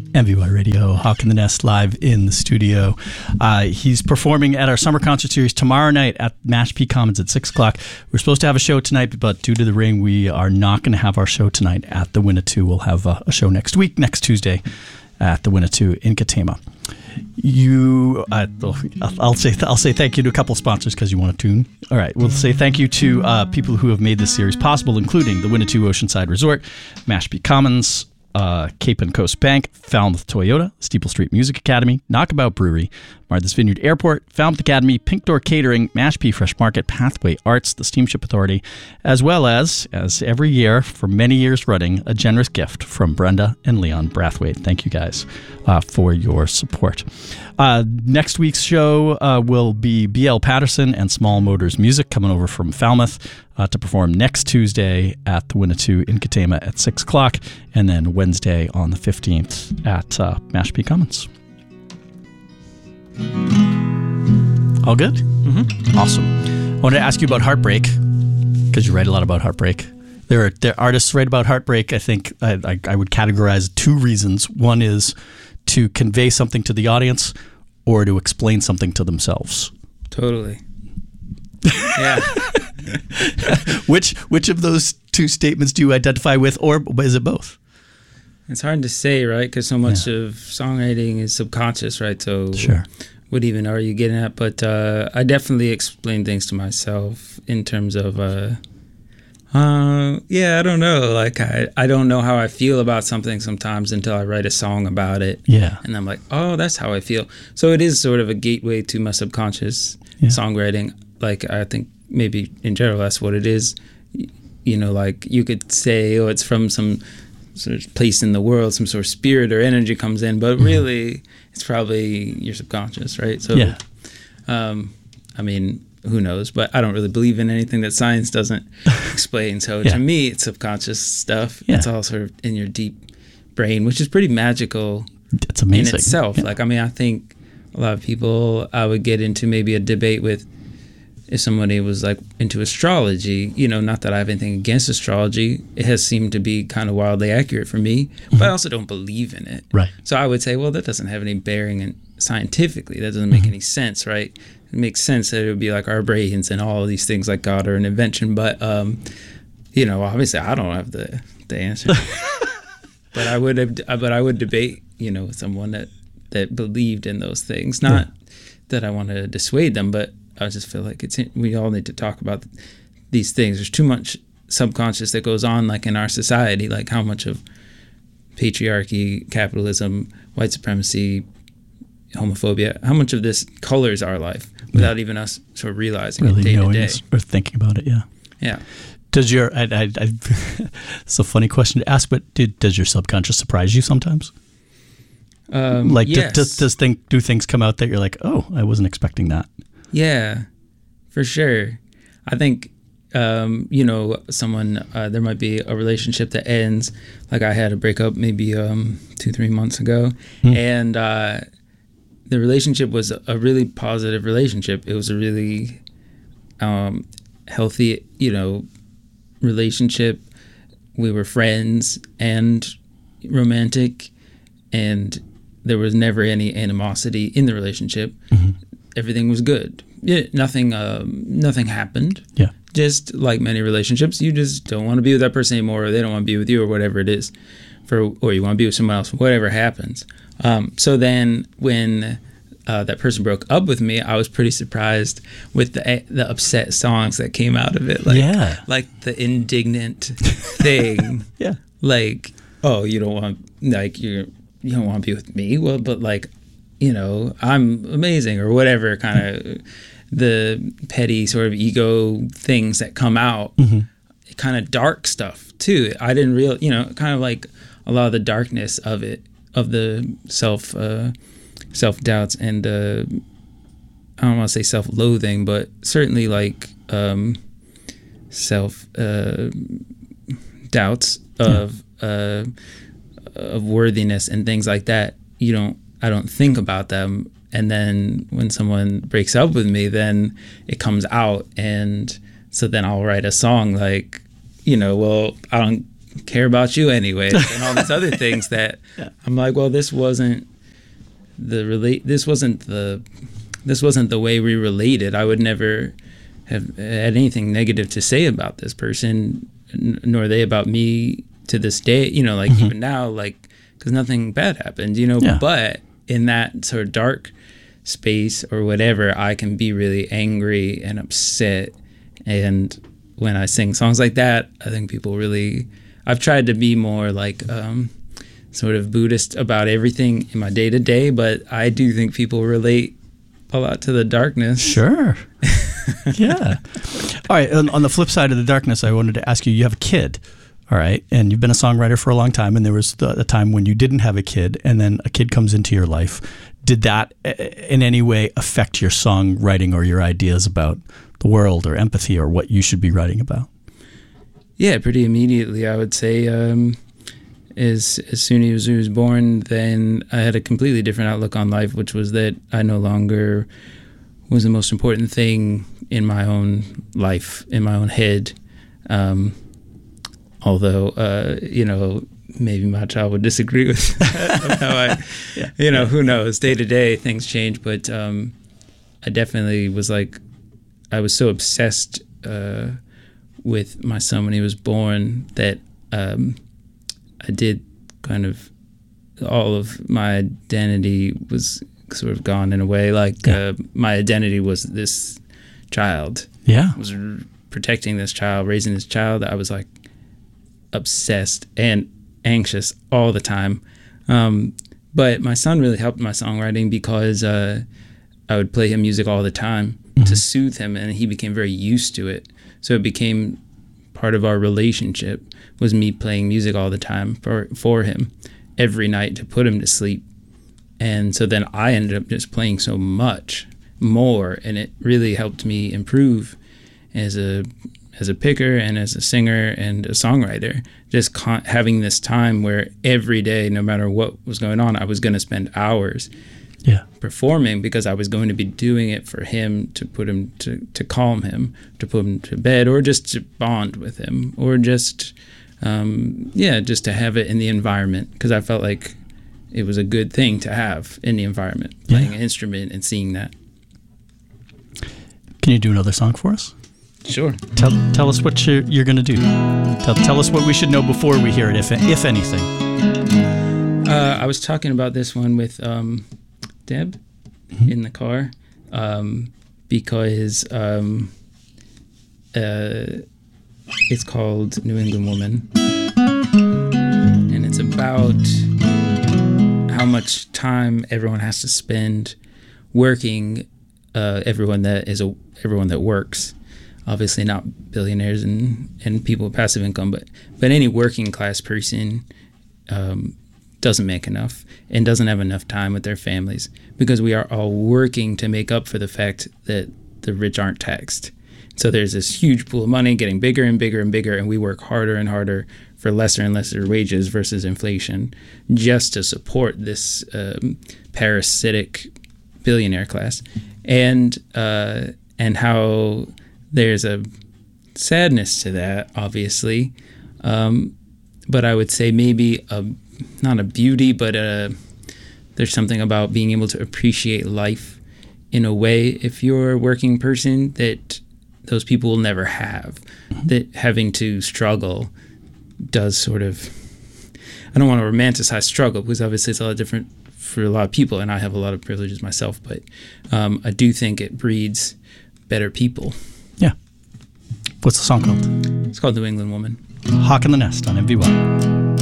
MVY Radio, Hawk in the Nest live in the studio. He's performing at our summer concert series tomorrow night at Mashpee Commons at 6 o'clock. We're supposed to have a show tonight, but due to the rain, we are not going to have our show tonight at the Winnetou. We'll have a show next week, next Tuesday, at the Winnetou in Katama. I'll say thank you to a couple sponsors because you want to tune. All right, we'll say thank you to people who have made this series possible, including the Winnetou Oceanside Resort, Mashpee Commons, Cape and Coast Bank, Falmouth Toyota, Steeple Street Music Academy, Knockabout Brewery, Martha's Vineyard Airport, Falmouth Academy, Pink Door Catering, Mashpee Fresh Market, Pathway Arts, the Steamship Authority, as well as every year for many years running, a generous gift from Brenda and Leon Brathwaite. Thank you guys for your support. Next week's show will be B.L. Patterson and Small Motors Music coming over from Falmouth to perform next Tuesday at the Winnetou in Katama at 6 o'clock, and then Wednesday on the 15th at Mashpee Commons. All good? Mm-hmm. Awesome. I wanted to ask you about heartbreak, because you write a lot about heartbreak. There are artists write about heartbreak. I think I would categorize two reasons. One is to convey something to the audience or to explain something to themselves. Totally. Yeah. Which of those two statements do you identify with, or is it both? It's hard to say, right? Because so much of songwriting is subconscious, right? So sure. What even are you getting at? But I definitely explain things to myself in terms of, I don't know. Like, I don't know how I feel about something sometimes until I write a song about it. Yeah. And I'm like, oh, that's how I feel. So it is sort of a gateway to my subconscious songwriting. Like, I think maybe in general that's what it is. You know, like you could say, oh, it's from some sort of place in the world, some sort of spirit or energy comes in, but really it's probably your subconscious, right? So, I mean, who knows? But I don't really believe in anything that science doesn't explain. So to me, it's subconscious stuff. Yeah. It's all sort of in your deep brain, which is pretty magical. It's amazing in itself. Yeah. Like, I mean, I think a lot of people, I would get into maybe a debate with if somebody was like into astrology, you know, not that I have anything against astrology. It has seemed to be kind of wildly accurate for me, but I also don't believe in it. Right. So I would say, well, that doesn't have any bearing in scientifically. That doesn't make any sense, right? It makes sense that it would be like our brains and all of these things like God are an invention. But, you know, obviously I don't have the answer. But I would debate, you know, with someone that believed in those things. Not that I want to dissuade them, but I just feel like we all need to talk about these things. There's too much subconscious that goes on, like in our society, like how much of patriarchy, capitalism, white supremacy, homophobia, how much of this colors our life without even us sort of realizing really it day to day. Or thinking about it, yeah. Yeah. Does your, it's a funny question to ask, but does your subconscious surprise you sometimes? Yes. Do things come out that you're like, oh, I wasn't expecting that? Yeah, for sure. I think, you know, someone, there might be a relationship that ends. Like I had a breakup maybe 2-3 months ago. And the relationship was a really positive relationship. It was a really healthy, you know, relationship. We were friends and romantic, and there was never any animosity in the relationship. Everything was good. Yeah, nothing happened. Yeah. Just like many relationships, you just don't want to be with that person anymore, or they don't want to be with you, or whatever it is, or you want to be with someone else. Whatever happens. So then, when that person broke up with me, I was pretty surprised with the upset songs that came out of it. Like the indignant thing. Yeah. Like, oh, you don't want you don't want to be with me. Well, but like, you know, I'm amazing or whatever, kind of the petty sort of ego things that come out, kind of dark stuff too. I didn't you know, kind of like a lot of the darkness of it, of the self-doubts and I don't want to say self-loathing, but certainly like self-doubts of worthiness and things like that. I don't think about them, and then when someone breaks up with me, then it comes out, and so then I'll write a song like, you know, well, I don't care about you anyways, and all these other things that I'm like, well, this wasn't the way we related. I would never have had anything negative to say about this person, nor they about me to this day, you know, like even now, like, because nothing bad happened, you know, but in that sort of dark space or whatever, I can be really angry and upset. And when I sing songs like that, I think people really, I've tried to be more like sort of Buddhist about everything in my day to day, but I do think people relate a lot to the darkness. Sure. Yeah. All right. On the flip side of the darkness, I wanted to ask you, you have a kid. All right. And you've been a songwriter for a long time. And there was a time when you didn't have a kid, and then a kid comes into your life. Did that in any way affect your songwriting or your ideas about the world or empathy or what you should be writing about? Yeah, pretty immediately, I would say. As soon as he was born, then I had a completely different outlook on life, which was that I no longer was the most important thing in my own life, in my own head. Although, you know, maybe my child would disagree with how who knows? Day to day, things change. But I definitely was like, I was so obsessed with my son when he was born that I did kind of, all of my identity was sort of gone in a way. Like my identity was this child. Yeah. I was protecting this child, raising this child. I was like obsessed and anxious all the time. But my son really helped my songwriting because I would play him music all the time to soothe him, and he became very used to it. So it became part of our relationship, was me playing music all the time for him every night to put him to sleep. And so then I ended up just playing so much more, and it really helped me improve as a picker and as a singer and a songwriter. Just having this time where every day, no matter what was going on, I was going to spend hours performing, because I was going to be doing it for him, to put him to calm him, to put him to bed, or just to bond with him, or just just to have it in the environment, because I felt like it was a good thing to have in the environment, playing an instrument and seeing that. Can you do another song for us? Sure. Tell us what you're going to do. Tell us what we should know before we hear it, if anything. I was talking about this one with Deb in the car, because it's called New England Woman, and it's about how much time everyone has to spend working. Everyone that works, obviously not billionaires and people with passive income, but any working class person doesn't make enough and doesn't have enough time with their families, because we are all working to make up for the fact that the rich aren't taxed. So there's this huge pool of money getting bigger and bigger and bigger, and we work harder and harder for lesser and lesser wages versus inflation just to support this parasitic billionaire class. And how there's a sadness to that, obviously. But I would say maybe not a beauty, but there's something about being able to appreciate life in a way, if you're a working person, that those people will never have. That having to struggle does sort of, I don't want to romanticize struggle, because obviously it's a lot different for a lot of people, and I have a lot of privileges myself, but I do think it breeds better people. Yeah. What's the song called? It's called New England Woman. Hawk in the Nest on MV1.